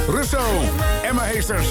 Russo, Emma Heesters.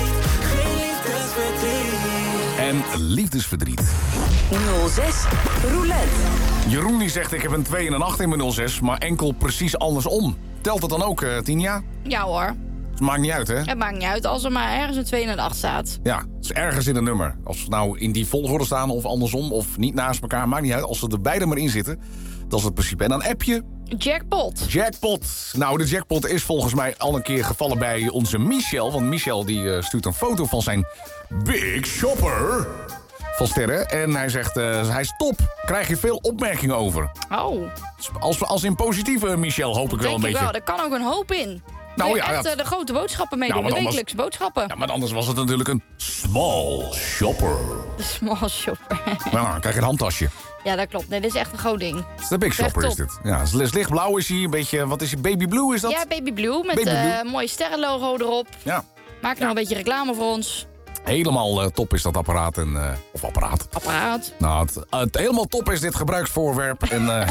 En liefdesverdriet. 06 Roulette. Jeroen die zegt, ik heb een 2 en een 8 in mijn 06, maar enkel precies andersom. Telt het dan ook, Tinja? Ja hoor. Het maakt niet uit, hè? Het maakt niet uit als er maar ergens een 2 en een 8 staat. Ja, het is ergens in een nummer. Als ze nou in die volgorde staan of andersom of niet naast elkaar, maakt niet uit. Als ze er beide maar in zitten, dat is het principe. En dan app je. Jackpot. Jackpot. Nou, de jackpot is volgens mij al een keer gevallen bij onze Michel. Want Michel die stuurt een foto van zijn Big Shopper van sterren. En hij zegt, hij is top. Krijg je veel opmerkingen over. Oh. Als in positieve Michel, hoop ik wel een beetje. Wel, er kan ook een hoop in. Nou, ja, echt de grote boodschappen meedoen, de wekelijkse boodschappen. Ja, maar anders was het natuurlijk een small shopper. De small shopper. Nou, dan krijg je een handtasje. Ja, dat klopt. Nee, dit is echt een groot ding. Het is de Big Shopper, is dit. Ja, het is lichtblauw is hij. Een beetje, wat is hij? Baby blue is dat? Ja, baby blue met een mooie sterrenlogo erop. Ja. Maak nog een beetje reclame voor ons. Helemaal top is dat apparaat. Of apparaat. Apparaat. Nou, het helemaal top is dit gebruiksvoorwerp. En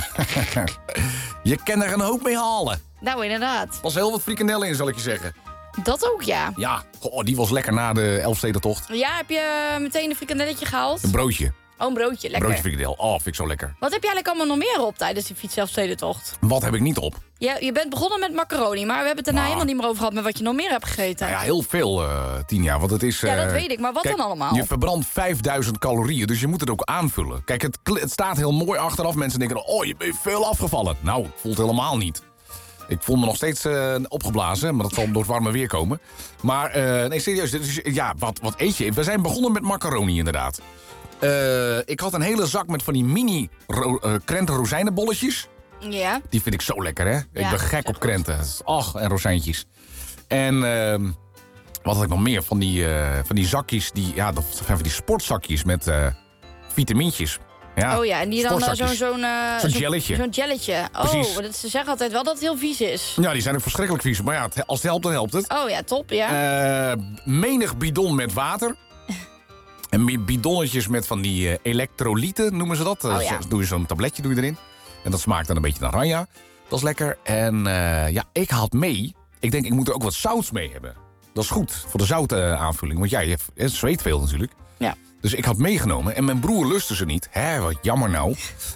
je kan er een hoop mee halen. Nou, inderdaad. Er was heel wat frikandellen in, zal ik je zeggen. Dat ook, ja. Ja, die was lekker na de Elfstedentocht. Ja, heb je meteen een frikandelletje gehaald? Een broodje. Oh, een broodje, lekker. Broodje frikandel. Oh, vind ik zo lekker. Wat heb je eigenlijk allemaal nog meer op tijdens die fiets-Elfstedentocht? Wat heb ik niet op? Je bent begonnen met macaroni, maar we hebben het daarna helemaal niet meer over gehad met wat je nog meer hebt gegeten. Nou ja, heel veel, Tinja. Want het is, ja, dat weet ik, maar wat kijk, dan allemaal? Je verbrandt 5000 calorieën, dus je moet het ook aanvullen. Kijk, het staat heel mooi achteraf. Mensen denken, oh, je bent veel afgevallen. Nou, ik voel het helemaal niet. Ik voel me nog steeds opgeblazen, maar dat zal door het warme weer komen. Maar, nee, serieus. Dus, ja, wat eet je? We zijn begonnen met macaroni, inderdaad. Ik had een hele zak met van die mini krenten rozijnenbolletjes. Ja. Die vind ik zo lekker, hè? Ik ben gek op krenten. Ach, en rozijntjes. En wat had ik nog meer? Van die zakjes, dat zijn van die sportzakjes met vitamintjes. Ja, oh ja, en die dan zo'n jelletje. Zo'n jelletje. Oh, ze zeggen altijd wel dat het heel vies is. Ja, die zijn ook verschrikkelijk vies. Maar ja, als het helpt, dan helpt het. Oh ja, top, ja. Menig bidon met water. En bidonnetjes met van die elektrolyten, noemen ze dat. Oh, ja. Doe je zo'n tabletje erin. En dat smaakt dan een beetje naar oranje. Dat is lekker. En ik had mee. Ik denk, ik moet er ook wat zouts mee hebben. Dat is goed voor de zoutaanvulling. Want ja, je zweet veel natuurlijk. Ja. Dus ik had meegenomen. En mijn broer lustte ze niet. Hè, wat jammer nou.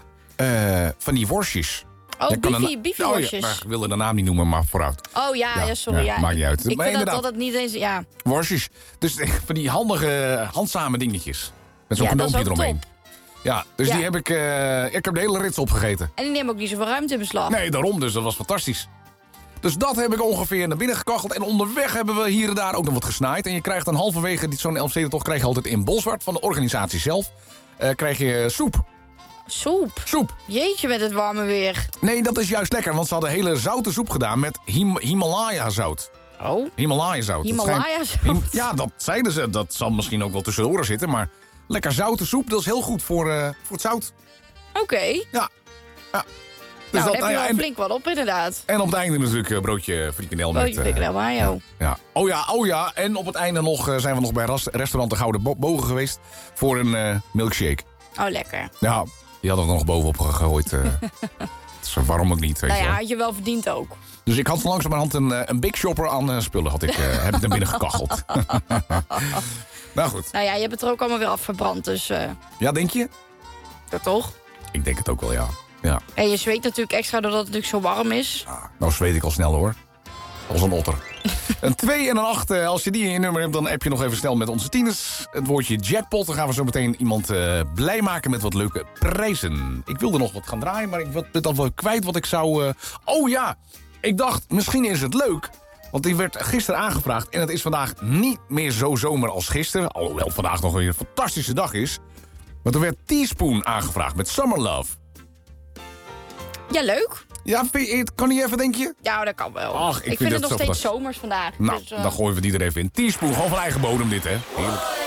Van die worstjes. Oh, biefie-worstjes. Ik wilde de naam niet noemen, maar vooruit. Oh ja, sorry. Ja. Maakt niet uit. Ik vind dat het niet eens... Ja. Worstjes. Dus van die handige, handzame dingetjes. Met zo'n knoompje eromheen. Top. Ja, dus die heb ik heb de hele rits opgegeten. En die nemen ook niet zoveel ruimte in beslag. Nee, daarom dus. Dat was fantastisch. Dus dat heb ik ongeveer naar binnen gekacheld. En onderweg hebben we hier en daar ook nog wat gesnaaid. En je krijgt dan halverwege zo'n Elfstedentocht krijg je altijd in Bolsward van de organisatie zelf. Krijg je soep. Soep. Jeetje, met het warme weer. Nee, dat is juist lekker. Want ze hadden hele zoute soep gedaan met Himalaya-zout. Oh? Himalaya-zout. Himalaya-zout? Ja, dat zeiden ze. Dat zal misschien ook wel tussen de oren zitten. Maar lekker zoute soep, dat is heel goed voor het zout. Oké. Ja. Dus daar heb je wel flink wat op, inderdaad. En op het einde natuurlijk broodje frikandel met... Broodje frikandel mayo. Ja. Oh ja. En op het einde zijn we nog bij restaurant De Gouden Bogen geweest. Voor een milkshake. Oh, lekker. Ja, die hadden we er nog bovenop gegooid. Dus waarom ook niet, weet je wel. Had je wel verdiend ook. Dus ik had langzamerhand een Big Shopper aan spullen. Heb ik naar binnen gekacheld. Nou goed. Nou ja, je hebt het er ook allemaal weer afverbrand, dus... Ja, denk je? Ja, toch? Ik denk het ook wel, ja. En je zweet natuurlijk extra doordat het natuurlijk zo warm is. Nou zweet ik al snel, hoor. Als een otter. Een 2 en een 8, als je die in je nummer hebt, dan app je nog even snel met onze tieners. Het woordje jackpot, dan gaan we zo meteen iemand blij maken met wat leuke prijzen. Ik wilde nog wat gaan draaien, maar ik ben al wel kwijt wat ik zou... Oh ja, ik dacht, misschien is het leuk. Want die werd gisteren aangevraagd en het is vandaag niet meer zo zomer als gisteren. Alhoewel vandaag nog een fantastische dag is. Want er werd Teaspoon aangevraagd met Summer Love. Ja, leuk. Ja, kan niet even, denk je? Ja, dat kan wel. Ach, ik vind het nog steeds zomers vandaag. Nou, dus, dan gooien we die er even in. Teaspoon, gewoon van eigen bodem dit, hè. Heerlijk.